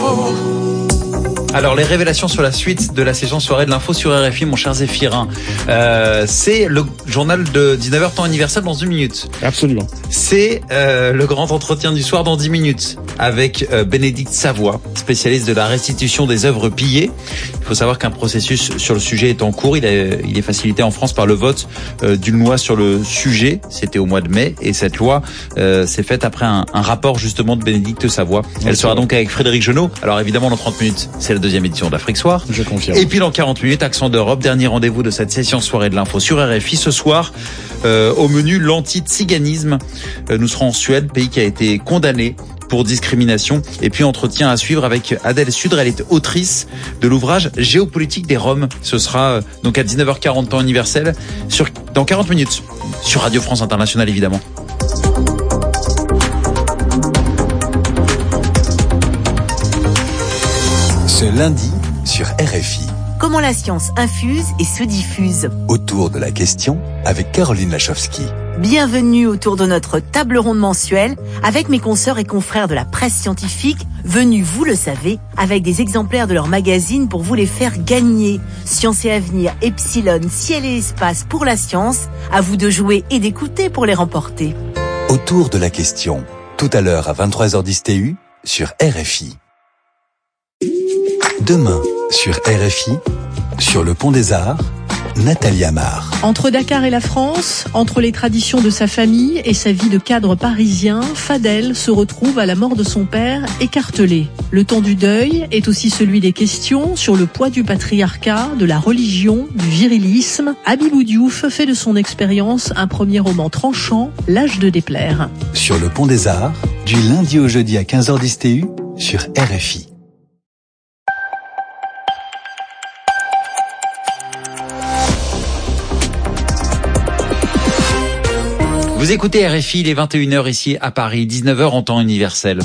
Alors, les révélations sur la suite de la session soirée de l'info sur RFI, mon cher Zéphirin. C'est le journal de 19h temps universel dans 1 minute. Absolument. C'est le grand entretien du soir dans 10 minutes avec Bénédicte Savoy, spécialiste de la restitution des œuvres pillées. Il faut savoir qu'un processus sur le sujet est en cours. Il est facilité en France par le vote d'une loi sur le sujet. C'était au mois de mai. Et cette loi s'est faite après un rapport justement de Bénédicte Savoy. Elle sera donc avec Frédéric Genot. Alors évidemment, dans 30 minutes, c'est la deuxième édition d'Afrique Soir. Je confirme. Et puis dans 40 minutes, Accent d'Europe, dernier rendez-vous de cette session soirée de l'info sur RFI. Ce soir, au menu, l'anti-tsiganisme. Nous serons en Suède, pays qui a été condamné pour discrimination. Et puis entretien à suivre avec Adèle Sudre. Elle est autrice de l'ouvrage Géopolitique des Roms. Ce sera donc à 19h40 temps universel dans 40 minutes sur Radio France Internationale évidemment. Ce lundi sur RFI. Comment la science infuse et se diffuse. Autour de la question avec Caroline Lachowski. Bienvenue autour de notre table ronde mensuelle avec mes consoeurs et confrères de la presse scientifique, venus, vous le savez, avec des exemplaires de leur magazine pour vous les faire gagner. Science et Avenir, Epsilon, Ciel et Espace pour la science, à vous de jouer et d'écouter pour les remporter. Autour de la question, tout à l'heure à 23h10 TU sur RFI. Demain, sur RFI, sur le Pont des Arts, Nathalie Amar. Entre Dakar et la France, entre les traditions de sa famille et sa vie de cadre parisien, Fadel se retrouve à la mort de son père écartelé. Le temps du deuil est aussi celui des questions sur le poids du patriarcat, de la religion, du virilisme. Habibou Diouf fait de son expérience un premier roman tranchant, L'âge de déplaire. Sur le Pont des Arts, du lundi au jeudi à 15h10 TU sur RFI. Vous écoutez RFI, il est 21h ici à Paris, 19h en temps universel.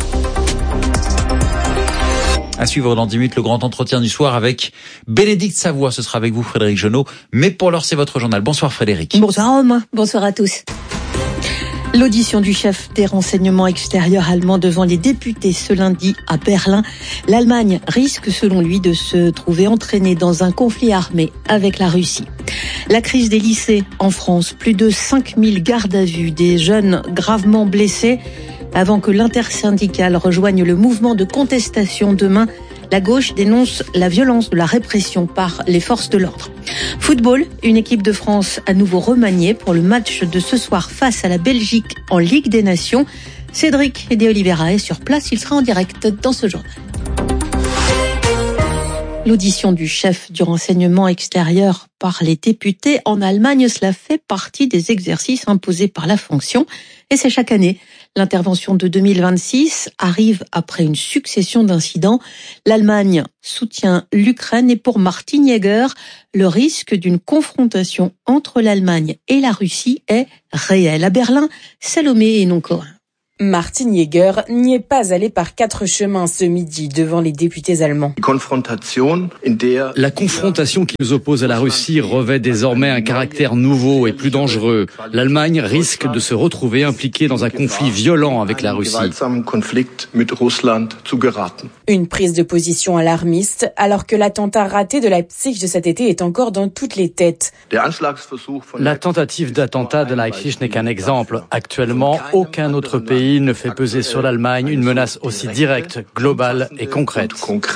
À suivre dans 10 minutes le grand entretien du soir avec Bénédicte Savoy. Ce sera avec vous Frédéric Genot. Mais pour l'heure, c'est votre journal. Bonsoir Frédéric. Bonsoir Romain. Bonsoir à tous. L'audition du chef des renseignements extérieurs allemands devant les députés ce lundi à Berlin. L'Allemagne risque, selon lui, de se trouver entraînée dans un conflit armé avec la Russie. La crise des lycées en France, plus de 5000 gardes à vue, des jeunes gravement blessés. Avant que l'intersyndicale rejoigne le mouvement de contestation demain, la gauche dénonce la violence de la répression par les forces de l'ordre. Football, une équipe de France à nouveau remaniée pour le match de ce soir face à la Belgique en Ligue des Nations. Cédric de Oliveira est sur place, il sera en direct dans ce journal. L'audition du chef du renseignement extérieur par les députés en Allemagne, cela fait partie des exercices imposés par la fonction. Et c'est chaque année. L'intervention de 2026 arrive après une succession d'incidents. L'Allemagne soutient l'Ukraine et pour Martin Jäger, le risque d'une confrontation entre l'Allemagne et la Russie est réel. À Berlin, Salomé Enoncoa. Martin Jäger n'y est pas allé par 4 chemins ce midi devant les députés allemands. La confrontation qui nous oppose à la Russie revêt désormais un caractère nouveau et plus dangereux. L'Allemagne risque de se retrouver impliquée dans un conflit violent avec la Russie. Une prise de position alarmiste alors que l'attentat raté de Leipzig de cet été est encore dans toutes les têtes. La tentative d'attentat de Leipzig n'est qu'un exemple. Actuellement, aucun autre pays ne fait peser sur l'Allemagne une menace aussi directe, globale et concrète.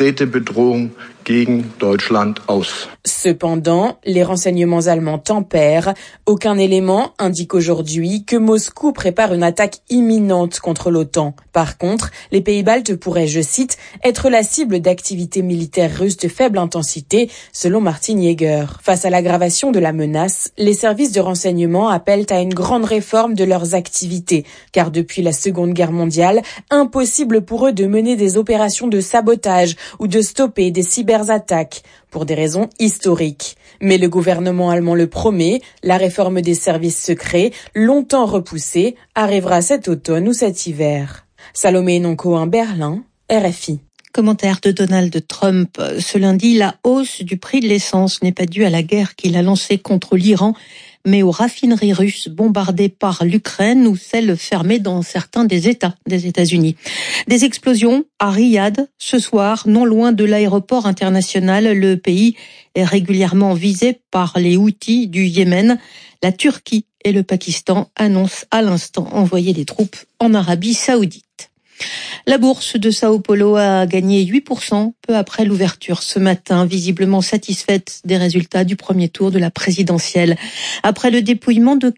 Cependant, les renseignements allemands tempèrent. Aucun élément indique aujourd'hui que Moscou prépare une attaque imminente contre l'OTAN. Par contre, les pays baltes pourraient, je cite, être la cible d'activités militaires russes de faible intensité, selon Martin Jäger. Face à l'aggravation de la menace, les services de renseignement appellent à une grande réforme de leurs activités, car depuis la Seconde Guerre mondiale, impossible pour eux de mener des opérations de sabotage ou de stopper des cyberattaques, pour des raisons historiques. Mais le gouvernement allemand le promet, la réforme des services secrets, longtemps repoussée, arrivera cet automne ou cet hiver. Salomé Enoncoa, Berlin, RFI. Commentaire de Donald Trump. Ce lundi, la hausse du prix de l'essence n'est pas due à la guerre qu'il a lancée contre l'Iran, mais aux raffineries russes bombardées par l'Ukraine ou celles fermées dans certains des États des États-Unis. Des explosions à Riyad ce soir, non loin de l'aéroport international. Le pays est régulièrement visé par les Houthis du Yémen. La Turquie et le Pakistan annoncent à l'instant envoyer des troupes en Arabie Saoudite. La bourse de Sao Paulo a gagné 8% peu après l'ouverture ce matin, visiblement satisfaite des résultats du premier tour de la présidentielle. Après le dépouillement de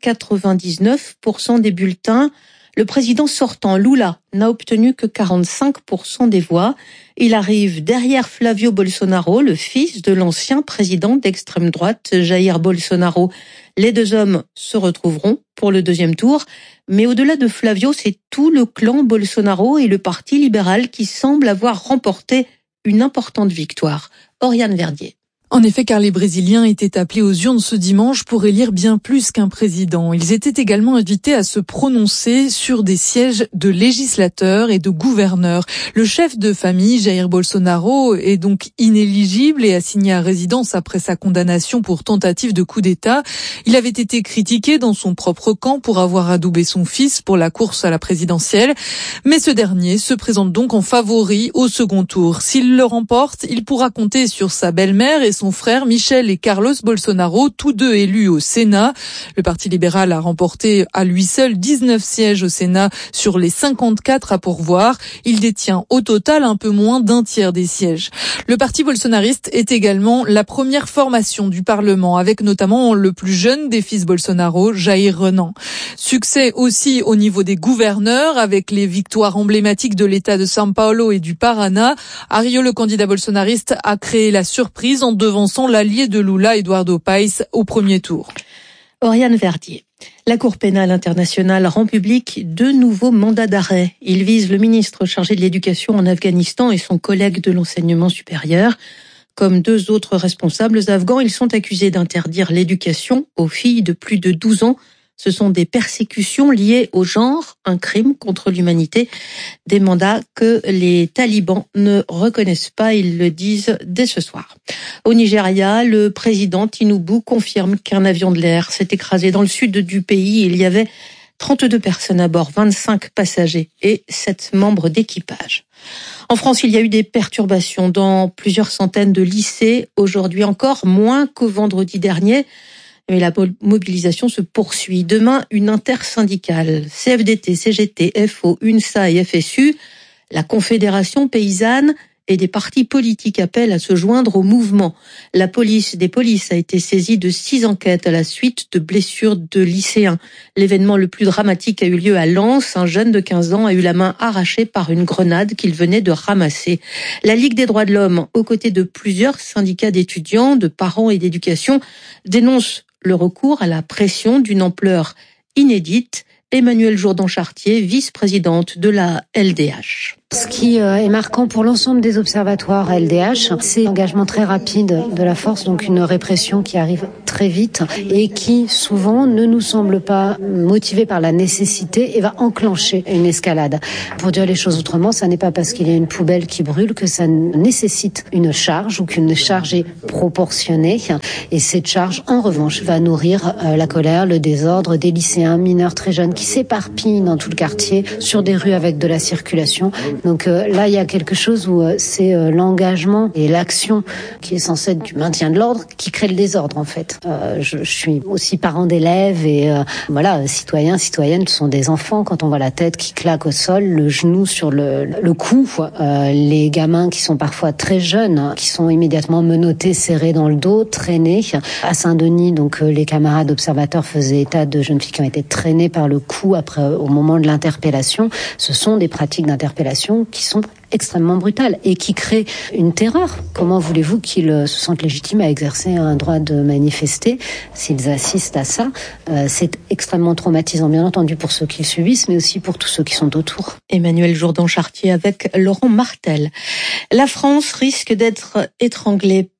99% des bulletins, le président sortant, Lula, n'a obtenu que 45% des voix. Il arrive derrière Flavio Bolsonaro, le fils de l'ancien président d'extrême droite, Jair Bolsonaro. Les deux hommes se retrouveront pour le deuxième tour. Mais au-delà de Flavio, c'est tout le clan Bolsonaro et le Parti libéral qui semblent avoir remporté une importante victoire. Oriane Verdier. En effet, car les Brésiliens étaient appelés aux urnes ce dimanche pour élire bien plus qu'un président. Ils étaient également invités à se prononcer sur des sièges de législateurs et de gouverneurs. Le chef de famille, Jair Bolsonaro, est donc inéligible et assigné à résidence après sa condamnation pour tentative de coup d'État. Il avait été critiqué dans son propre camp pour avoir adoubé son fils pour la course à la présidentielle. Mais ce dernier se présente donc en favori au second tour. S'il le remporte, il pourra compter sur sa belle-mère et son frère Michel et Carlos Bolsonaro, tous deux élus au Sénat. Le Parti libéral a remporté à lui seul 19 sièges au Sénat sur les 54 à pourvoir. Il détient au total un peu moins d'un tiers des sièges. Le parti bolsonariste est également la première formation du Parlement, avec notamment le plus jeune des fils Bolsonaro, Jair Renan. Succès aussi au niveau des gouverneurs, avec les victoires emblématiques de l'État de São Paulo et du Paraná. Ario, le candidat bolsonariste, a créé la surprise en devançant l'allié de Lula, Eduardo Paes, au premier tour. Oriane Verdier. La Cour pénale internationale rend public 2 nouveaux mandats d'arrêt. Ils visent le ministre chargé de l'éducation en Afghanistan et son collègue de l'enseignement supérieur. Comme 2 autres responsables afghans, ils sont accusés d'interdire l'éducation aux filles de plus de 12 ans. Ce sont des persécutions liées au genre, un crime contre l'humanité. Des mandats que les talibans ne reconnaissent pas, ils le disent dès ce soir. Au Nigeria, le président Tinubu confirme qu'un avion de l'air s'est écrasé dans le sud du pays. Il y avait 32 personnes à bord, 25 passagers et 7 membres d'équipage. En France, il y a eu des perturbations dans plusieurs centaines de lycées. Aujourd'hui encore, moins qu'au vendredi dernier. Mais la mobilisation se poursuit. Demain, une intersyndicale, CFDT, CGT, FO, UNSA et FSU, la Confédération paysanne et des partis politiques appellent à se joindre au mouvement. La police des polices a été saisie de 6 enquêtes à la suite de blessures de lycéens. L'événement le plus dramatique a eu lieu à Lens. Un jeune de 15 ans a eu la main arrachée par une grenade qu'il venait de ramasser. La Ligue des droits de l'homme, aux côtés de plusieurs syndicats d'étudiants, de parents et d'éducation, dénonce le recours à la pression d'une ampleur inédite. Emmanuelle Jourdan-Chartier, vice-présidente de la LDH. Ce qui est marquant pour l'ensemble des observatoires LDH, c'est l'engagement très rapide de la force, donc une répression qui arrive très vite et qui souvent ne nous semble pas motivée par la nécessité et va enclencher une escalade. Pour dire les choses autrement, ça n'est pas parce qu'il y a une poubelle qui brûle que ça nécessite une charge ou qu'une charge est proportionnée. Et cette charge, en revanche, va nourrir la colère, le désordre des lycéens mineurs très jeunes qui s'éparpillent dans tout le quartier sur des rues avec de la circulation. Donc là, il y a quelque chose où c'est l'engagement et l'action qui est censée être du maintien de l'ordre qui crée le désordre en fait. Je suis aussi parent d'élèves et voilà, citoyens, citoyennes, ce sont des enfants. Quand on voit la tête qui claque au sol, le genou sur le cou, les gamins qui sont parfois très jeunes, qui sont immédiatement menottés, serrés dans le dos, traînés. À Saint-Denis, donc les camarades observateurs faisaient état de jeunes filles qui ont été traînées par le cou après au moment de l'interpellation. Ce sont des pratiques d'interpellation qui sont extrêmement brutales et qui créent une terreur. Comment voulez-vous qu'ils se sentent légitimes à exercer un droit de manifester s'ils assistent à ça? C'est extrêmement traumatisant, bien entendu, pour ceux qui le subissent, mais aussi pour tous ceux qui sont autour. Emmanuelle Jourdan-Chartier avec Laurent Martel. La France risque d'être étranglée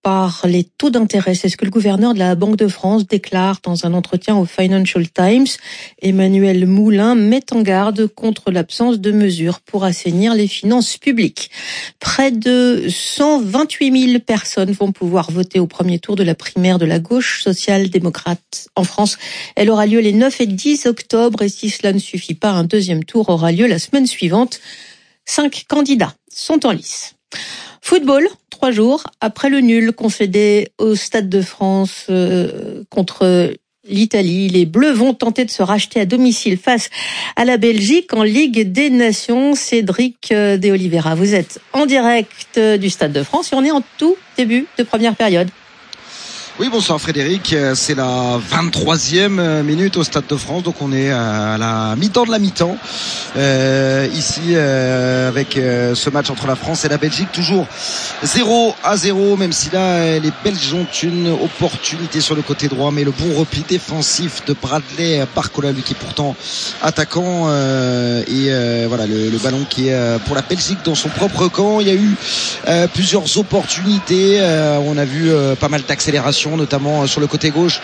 par les taux d'intérêt. C'est ce que le gouverneur de la Banque de France déclare dans un entretien au Financial Times. Emmanuel Moulin met en garde contre l'absence de mesures pour assainir les finances publiques. Près de 128 000 personnes vont pouvoir voter au premier tour de la primaire de la gauche social-démocrate en France. Elle aura lieu les 9 et 10 octobre et si cela ne suffit pas, un deuxième tour aura lieu la semaine suivante. 5 candidats sont en lice. Football, 3 jours après le nul concédé au Stade de France contre l'Italie. Les Bleus vont tenter de se racheter à domicile face à la Belgique en Ligue des Nations. Cédric de Oliveira, vous êtes en direct du Stade de France et on est en tout début de première période. Oui, bonsoir Frédéric, c'est la 23e minute au Stade de France, donc on est à la mi-temps de la mi-temps ici avec ce match entre la France et la Belgique, toujours 0-0, même si là les Belges ont une opportunité sur le côté droit, mais le bon repli défensif de Bradley Barcola, lui qui est pourtant attaquant, et voilà le ballon qui est pour la Belgique dans son propre camp. Il y a eu plusieurs opportunités, on a vu pas mal d'accélération, notamment sur le côté gauche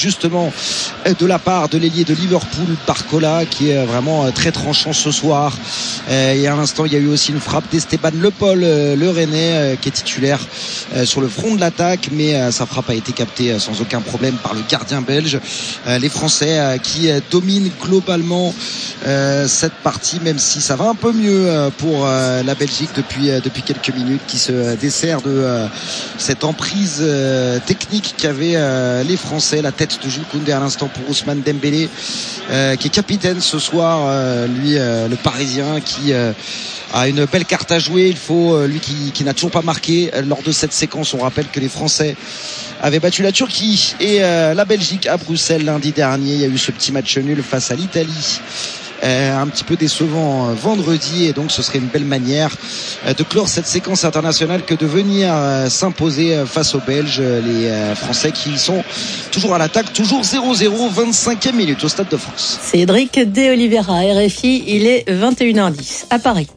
de la part de l'ailier de Liverpool, Barcola, qui est vraiment très tranchant ce soir. Et à l'instant, il y a eu aussi une frappe d'Esteban Le Paul, le Rennais, qui est titulaire sur le front de l'attaque, mais sa frappe a été captée sans aucun problème par le gardien belge. Les Français qui dominent globalement cette partie, même si ça va un peu mieux pour la Belgique depuis quelques minutes, qui se dessert de cette emprise technique qu'avaient les Français. La tête de Jules Koundé à l'instant pour Ousmane Dembélé, qui est capitaine ce soir, lui le Parisien, qui a une belle carte à jouer. Il faut lui qui n'a toujours pas marqué lors de cette séquence. On rappelle que les Français avaient battu la Turquie et la Belgique à Bruxelles lundi dernier. Il y a eu ce petit match nul face à l'Italie, un petit peu décevant vendredi, et donc ce serait une belle manière de clore cette séquence internationale que de venir s'imposer face aux Belges, les Français qui sont toujours à l'attaque, toujours 0-0, 25e minute au Stade de France. Cédric de Oliveira, RFI, il est 21h10 à Paris.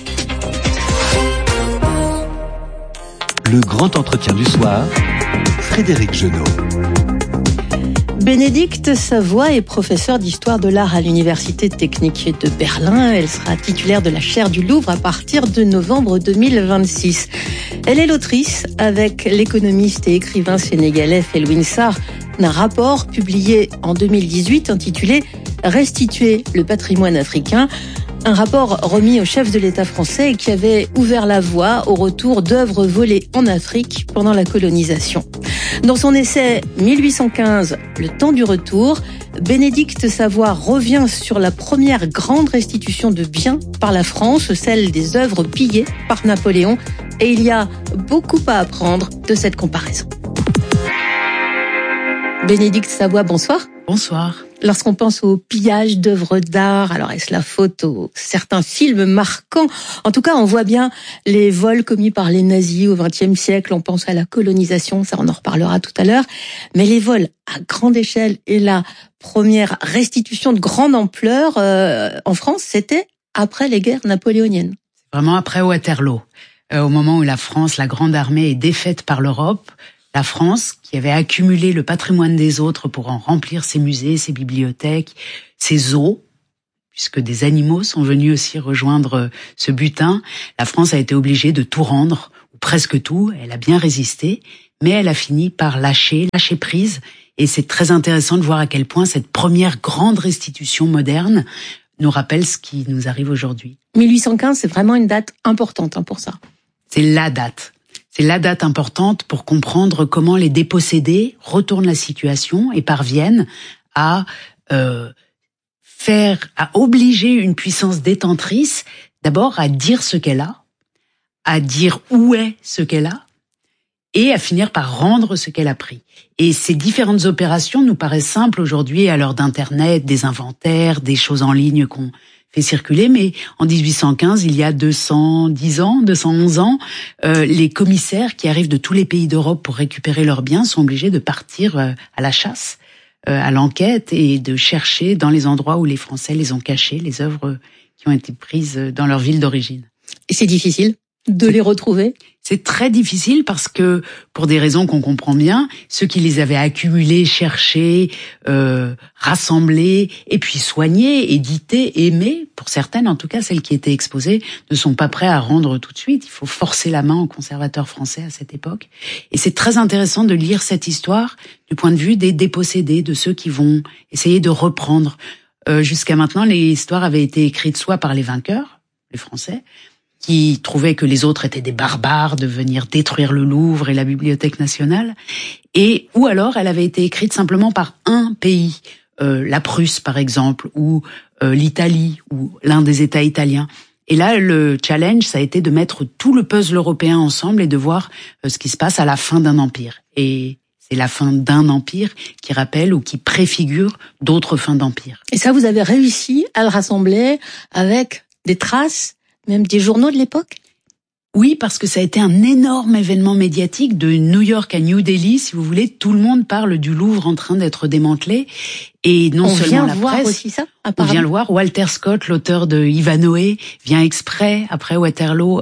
Le grand entretien du soir, Frédéric Genot. Bénédicte Savoie est professeure d'histoire de l'art à l'Université technique de Berlin. Elle sera titulaire de la chaire du Louvre à partir de novembre 2026. Elle est l'autrice, avec l'économiste et écrivain sénégalais Felwine Sarr, d'un rapport publié en 2018 intitulé « Restituer le patrimoine africain ». Un rapport remis au chef de l'État français qui avait ouvert la voie au retour d'œuvres volées en Afrique pendant la colonisation. Dans son essai 1815, Le temps du retour, Bénédicte Savoie revient sur la première grande restitution de biens par la France, celle des œuvres pillées par Napoléon. Et il y a beaucoup à apprendre de cette comparaison. Bénédicte Savoie, bonsoir. Bonsoir. Lorsqu'on pense au pillage d'œuvres d'art, alors est-ce la faute aux certains films marquants? En tout cas, on voit bien les vols commis par les nazis au XXe siècle. On pense à la colonisation, ça on en reparlera tout à l'heure. Mais les vols à grande échelle et la première restitution de grande ampleur en France, c'était après les guerres napoléoniennes. Vraiment après Waterloo, au moment où la France, la grande armée, est défaite par l'Europe. La France, qui avait accumulé le patrimoine des autres pour en remplir ses musées, ses bibliothèques, ses zoos, puisque des animaux sont venus aussi rejoindre ce butin, la France a été obligée de tout rendre, ou presque tout. Elle a bien résisté, mais elle a fini par lâcher prise. Et c'est très intéressant de voir à quel point cette première grande restitution moderne nous rappelle ce qui nous arrive aujourd'hui. 1815, c'est vraiment une date importante pour ça. C'est la date. C'est la date importante pour comprendre comment les dépossédés retournent la situation et parviennent à obliger une puissance détentrice, d'abord à dire ce qu'elle a, à dire où est ce qu'elle a, et à finir par rendre ce qu'elle a pris. Et ces différentes opérations nous paraissent simples aujourd'hui à l'heure d'Internet, des inventaires, des choses en ligne qu'on fait circuler, mais en 1815, il y a 211 ans, les commissaires qui arrivent de tous les pays d'Europe pour récupérer leurs biens sont obligés de partir à la chasse, à l'enquête, et de chercher dans les endroits où les Français les ont cachés, les œuvres qui ont été prises dans leur ville d'origine. Et c'est difficile. de les retrouver? C'est très difficile parce que, pour des raisons qu'on comprend bien, ceux qui les avaient accumulés, cherchés, rassemblés, et puis soignés, édités, aimés, pour certaines, en tout cas celles qui étaient exposées, ne sont pas prêts à rendre tout de suite. Il faut forcer la main aux conservateurs français à cette époque. Et c'est très intéressant de lire cette histoire du point de vue des dépossédés, de ceux qui vont essayer de reprendre. Jusqu'à maintenant, les histoires avaient été écrites soit par les vainqueurs, les Français, qui trouvaient que les autres étaient des barbares de venir détruire le Louvre et la Bibliothèque nationale, ou alors elle avait été écrite simplement par un pays, la Prusse par exemple, ou l'Italie, ou l'un des États italiens. Et là, le challenge, ça a été de mettre tout le puzzle européen ensemble et de voir ce qui se passe à la fin d'un empire. Et c'est la fin d'un empire qui rappelle ou qui préfigure d'autres fins d'empire. Et ça, vous avez réussi à le rassembler avec des traces, même des journaux de l'époque? Oui, parce que ça a été un énorme événement médiatique de New York à New Delhi, si vous voulez. Tout le monde parle du Louvre en train d'être démantelé. Et non seulement la presse. On vient voir aussi ça, on vient le voir. Walter Scott, l'auteur de Ivanhoe, vient exprès, après Waterloo,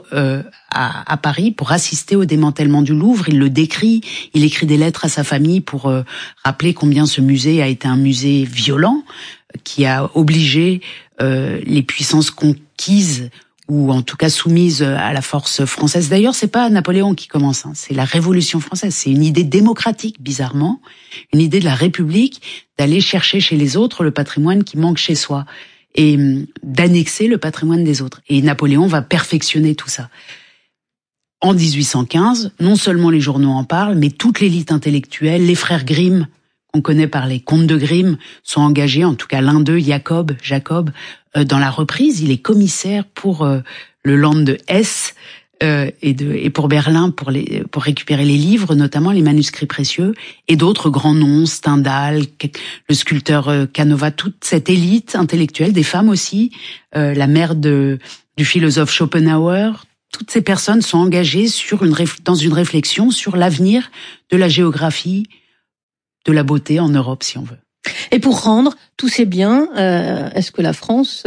à Paris pour assister au démantèlement du Louvre. Il le décrit. Il écrit des lettres à sa famille pour rappeler combien ce musée a été un musée violent, qui a obligé les puissances conquises ou en tout cas soumise à la force française. D'ailleurs, c'est pas Napoléon qui commence, c'est la Révolution française. C'est une idée démocratique, bizarrement, une idée de la République, d'aller chercher chez les autres le patrimoine qui manque chez soi et d'annexer le patrimoine des autres. Et Napoléon va perfectionner tout ça. En 1815, non seulement les journaux en parlent, mais toute l'élite intellectuelle, les frères Grimm, qu'on connaît par les contes de Grimm, sont engagés, en tout cas l'un d'eux, Jacob, dans la reprise. Il est commissaire pour le Land de Hesse et pour Berlin pour récupérer les livres, notamment les manuscrits précieux, et d'autres grands noms, Stendhal, le sculpteur Canova, toute cette élite intellectuelle, des femmes aussi, la mère du philosophe Schopenhauer. Toutes ces personnes sont engagées dans une réflexion sur l'avenir de la géographie, de la beauté en Europe, si on veut. Et pour rendre tous ces biens, est-ce que la France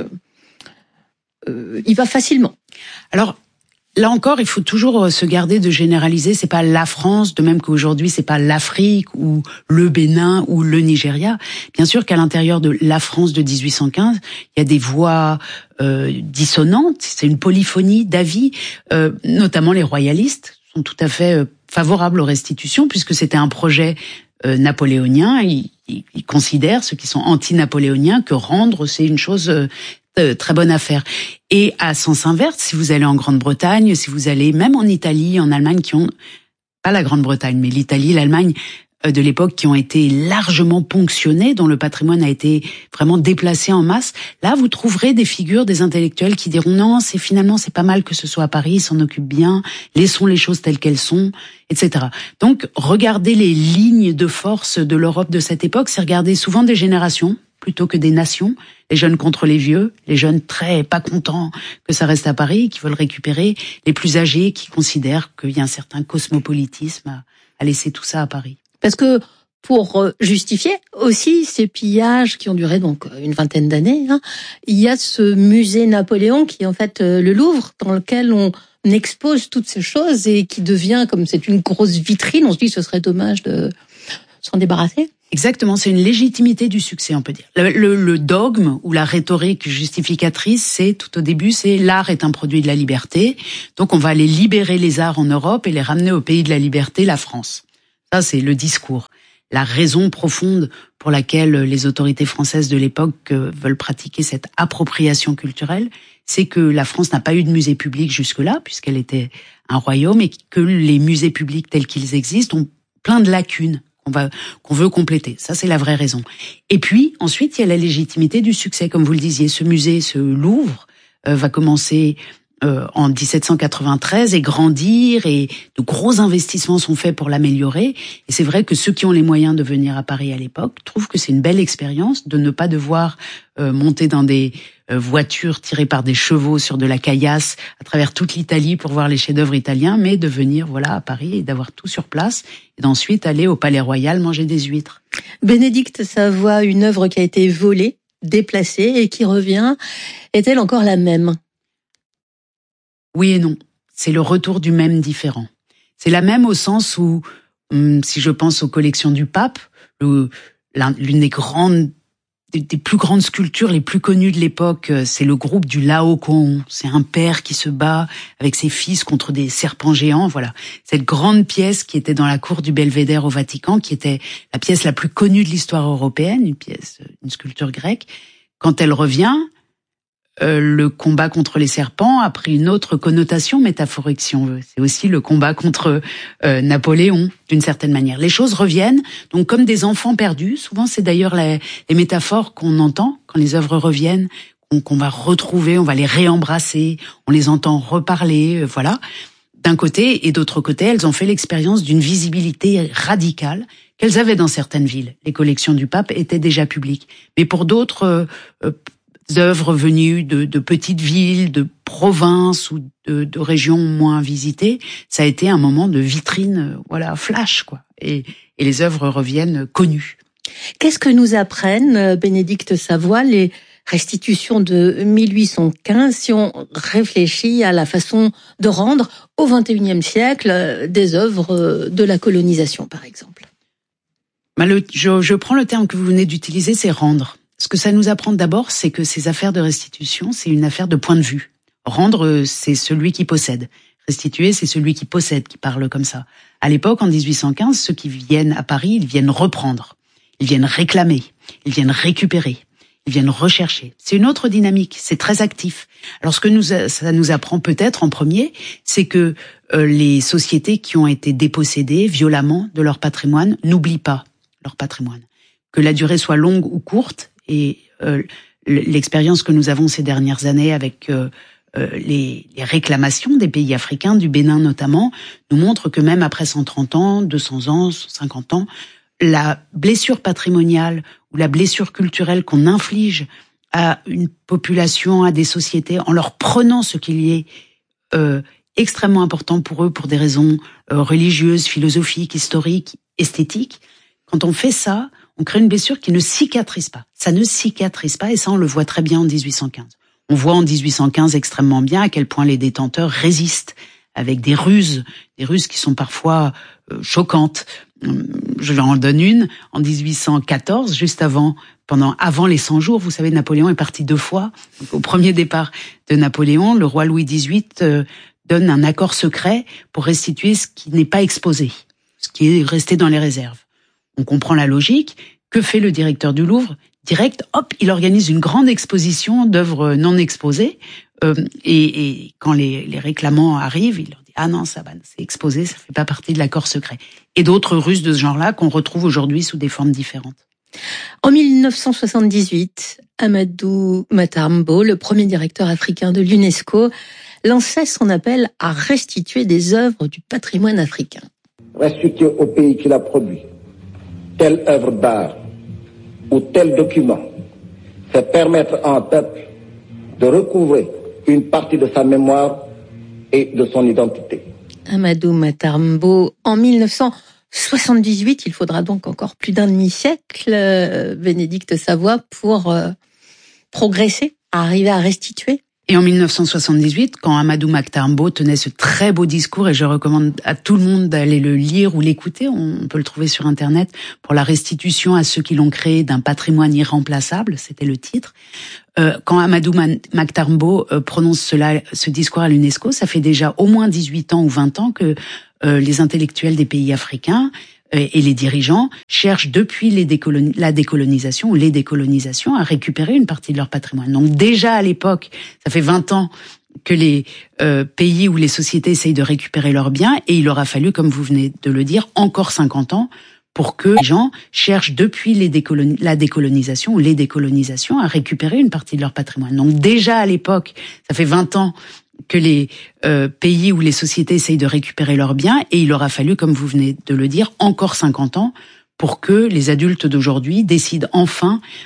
y va facilement? Alors, là encore, il faut toujours se garder de généraliser. C'est pas la France, de même qu'aujourd'hui, c'est pas l'Afrique ou le Bénin ou le Nigeria. Bien sûr qu'à l'intérieur de la France de 1815, il y a des voix dissonantes. C'est une polyphonie d'avis, notamment les royalistes sont tout à fait favorables aux restitutions puisque c'était un projet napoléonien. Ils considèrent, ceux qui sont anti-napoléoniens, que rendre, c'est une chose très bonne à faire. Et à sens inverse, si vous allez en Grande-Bretagne, si vous allez même en Italie, en Allemagne, qui ont, pas la Grande-Bretagne, mais l'Italie, l'Allemagne de l'époque, qui ont été largement ponctionnés, dont le patrimoine a été vraiment déplacé en masse, là, vous trouverez des figures, des intellectuels qui diront non, c'est pas mal que ce soit à Paris, ils s'en occupent bien, laissons les choses telles qu'elles sont, etc. Donc, regarder les lignes de force de l'Europe de cette époque, c'est regarder souvent des générations, plutôt que des nations, les jeunes contre les vieux, les jeunes très pas contents que ça reste à Paris, qui veulent récupérer, les plus âgés qui considèrent qu'il y a un certain cosmopolitisme à laisser tout ça à Paris. Parce que pour justifier aussi ces pillages qui ont duré donc une vingtaine d'années, il y a ce musée Napoléon qui est en fait le Louvre, dans lequel on expose toutes ces choses et qui devient, comme c'est une grosse vitrine, on se dit que ce serait dommage de s'en débarrasser. Exactement, c'est une légitimité du succès, on peut dire. Le dogme ou la rhétorique justificatrice, c'est tout au début, c'est l'art est un produit de la liberté, donc on va aller libérer les arts en Europe et les ramener au pays de la liberté, la France. Ça, c'est le discours. La raison profonde pour laquelle les autorités françaises de l'époque veulent pratiquer cette appropriation culturelle, c'est que la France n'a pas eu de musée public jusque-là, puisqu'elle était un royaume, et que les musées publics tels qu'ils existent ont plein de lacunes qu'on veut compléter. Ça, c'est la vraie raison. Et puis, ensuite, il y a la légitimité du succès. Comme vous le disiez, ce musée, ce Louvre, va commencer en 1793 et grandir, et de gros investissements sont faits pour l'améliorer. Et c'est vrai que ceux qui ont les moyens de venir à Paris à l'époque trouvent que c'est une belle expérience de ne pas devoir monter dans des voitures tirées par des chevaux sur de la caillasse à travers toute l'Italie pour voir les chefs-d'œuvre italiens, mais de venir à Paris et d'avoir tout sur place et d'ensuite aller au Palais Royal manger des huîtres. Bénédicte Savoie, une œuvre qui a été volée, déplacée et qui revient, est-elle encore la même ? Oui et non. c'est le retour du même différent. C'est la même au sens où, si je pense aux collections du pape, l'une des plus grandes sculptures les plus connues de l'époque, c'est le groupe du Laocoon. C'est un père qui se bat avec ses fils contre des serpents géants. Voilà, cette grande pièce qui était dans la cour du Belvédère au Vatican, qui était la pièce la plus connue de l'histoire européenne, une sculpture grecque. Quand elle revient, le combat contre les serpents a pris une autre connotation métaphorique, si on veut. C'est aussi le combat contre Napoléon, d'une certaine manière. Les choses reviennent, donc comme des enfants perdus. Souvent, c'est d'ailleurs les métaphores qu'on entend quand les œuvres reviennent, qu'on va retrouver, on va les réembrasser, on les entend reparler, voilà. D'un côté, et d'autre côté, elles ont fait l'expérience d'une visibilité radicale qu'elles avaient dans certaines villes. Les collections du pape étaient déjà publiques. Mais pour d'autres œuvres venues de petites villes, de provinces ou de régions moins visitées, ça a été un moment de vitrine, flash, quoi. Et les œuvres reviennent connues. Qu'est-ce que nous apprennent, Bénédicte Savoie, les restitutions de 1815, si on réfléchit à la façon de rendre au XXIe siècle des œuvres de la colonisation, par exemple? Je prends le terme que vous venez d'utiliser, c'est rendre. Ce que ça nous apprend d'abord, c'est que ces affaires de restitution, c'est une affaire de point de vue. Rendre, c'est celui qui possède. Restituer, c'est celui qui possède, qui parle comme ça. À l'époque, en 1815, ceux qui viennent à Paris, ils viennent reprendre. Ils viennent réclamer. Ils viennent récupérer. Ils viennent rechercher. C'est une autre dynamique. C'est très actif. Alors, ce que ça nous apprend peut-être en premier, c'est que les sociétés qui ont été dépossédées violemment de leur patrimoine n'oublient pas leur patrimoine. Que la durée soit longue ou courte, et l'expérience que nous avons ces dernières années avec les réclamations des pays africains, du Bénin notamment, nous montre que même après 130 ans, 200 ans, 150 ans, la blessure patrimoniale ou la blessure culturelle qu'on inflige à une population, à des sociétés, en leur prenant ce qu'il y est extrêmement important pour eux, pour des raisons religieuses, philosophiques, historiques, esthétiques, quand on fait ça, on crée une blessure qui ne cicatrise pas. Ça ne cicatrise pas, et ça, on le voit très bien en 1815. On voit en 1815 extrêmement bien à quel point les détenteurs résistent avec des ruses qui sont parfois choquantes. Je en donne une. En 1814, juste avant les 100 jours, vous savez, Napoléon est parti 2 fois. Donc, au premier départ de Napoléon, le roi Louis XVIII donne un accord secret pour restituer ce qui n'est pas exposé, ce qui est resté dans les réserves. On comprend la logique. Que fait le directeur du Louvre? Direct, il organise une grande exposition d'œuvres non exposées. Et quand les réclamants arrivent, il leur dit « Ah non, ça va, c'est exposé, ça fait pas partie de l'accord secret ». Et d'autres ruses de ce genre-là qu'on retrouve aujourd'hui sous des formes différentes. En 1978, Amadou Matambo, le premier directeur africain de l'UNESCO, lançait son appel à restituer des œuvres du patrimoine africain. Restituer au pays qui l'a produit telle œuvre d'art ou tel document, c'est permettre à un peuple de recouvrer une partie de sa mémoire et de son identité. Amadou Matambo, en 1978, il faudra donc encore plus d'un demi-siècle, Bénédicte Savoie, pour progresser, arriver à restituer. Et en 1978, quand Amadou Matambo tenait ce très beau discours, et je recommande à tout le monde d'aller le lire ou l'écouter, on peut le trouver sur Internet, pour la restitution à ceux qui l'ont créé d'un patrimoine irremplaçable, c'était le titre. Quand Amadou Matambo prononce ce discours à l'UNESCO, ça fait déjà au moins 18 ans ou 20 ans que les intellectuels des pays africains et les dirigeants cherchent depuis la décolonisation ou les décolonisations à récupérer une partie de leur patrimoine. Donc déjà à l'époque, ça fait 20 ans que les pays ou les sociétés essayent de récupérer leurs biens, et il aura fallu, comme vous venez de le dire, encore 50 ans pour que les gens cherchent depuis la décolonisation ou les décolonisations à récupérer une partie de leur patrimoine. Donc déjà à l'époque, ça fait 20 ans que les pays ou les sociétés essayent de récupérer leurs biens, et il aura fallu, comme vous venez de le dire, encore 50 ans pour que les adultes d'aujourd'hui décident enfin